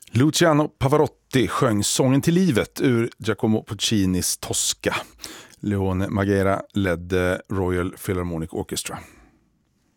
Luciano Pavarotti sjöng sången till livet ur Giacomo Puccinis Tosca. Leone Magera ledde Royal Philharmonic Orchestra.